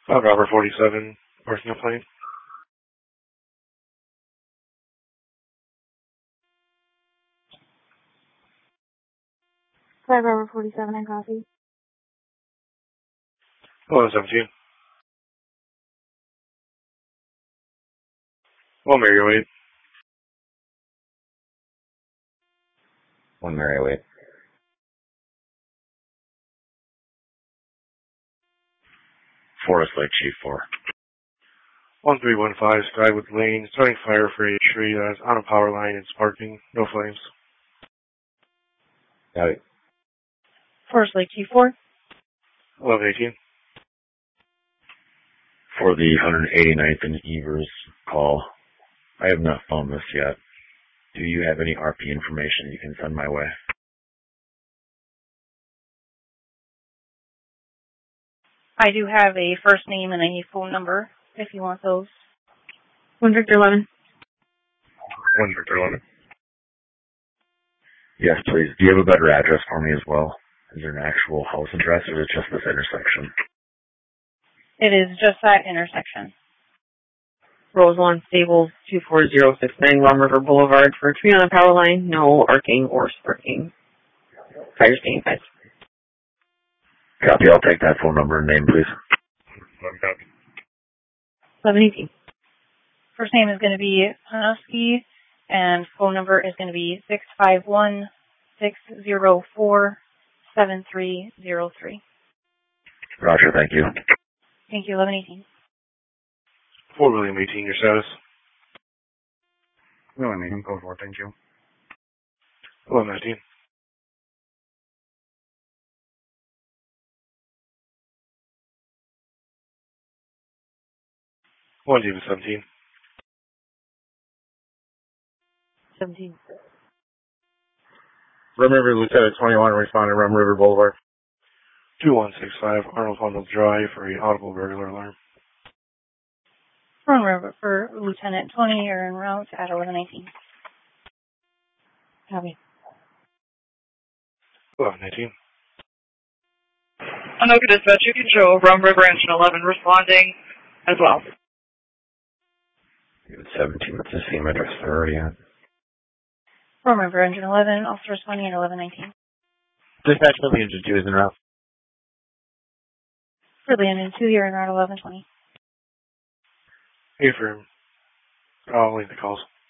Robert 47, working a plane. 5 Robert 47 and copy. 1117. 1 Mary Wade. 1 Mary Wade. Forest Lake Chief 4. 1315, Skywood Lane, starting fire for a tree that is on a power line and sparking. No flames. Got it. Forest Lake Chief 4. 1118. For the 189th and Evers call, I have not found this yet. Do you have any RP information you can send my way? I do have a first name and a phone number if you want those. 1 Victor 11. 1 Victor 11. Yes, please. Do you have a better address for me as well? Is there an actual house address or is it just this intersection? It is just that intersection. Roselawn Stables 24069 Rum River Boulevard for a tree on a power line. No arcing or sparking. Fire stain fence. Copy. I'll take that phone number and name, please. 1118. First name is going to be Hanuski, and phone number is going to be 651-604-7303. Roger, thank you. Thank you, 1118. 4 William 18, your status? William 18, code 4, thank you. 1119. 1 David 17. 17. Rum River Lieutenant 21, responding Rum River Boulevard. 2165, Arnold Hundle Drive for a audible burglar alarm. Rum River for Lieutenant 20, you're en route at 1119. Copy. 1119. Anoka Dispatch, you can show Rum River Engine 11 responding as well. 17, it's the same address they're already at. Rum River Engine 11, also responding at 1119. Dispatch for the Engine 2 is en route. For the Engine 2, you're en route 1120. Hey, firm. I'll leave the calls.